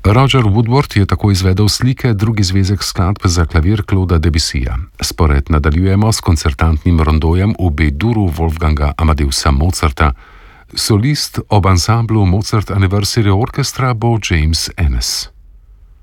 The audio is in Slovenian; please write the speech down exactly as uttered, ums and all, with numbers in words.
Roger Woodward je tako izvedel slike drugi zvezek skladb za klavir Clauda Debussyja. Spored nadaljujemo s koncertantnim rondojem v B-duru Wolfganga Amadeusa Mozarta. Solist ob ansamblu Mozart Anniversary Orchestra bo James Ennis.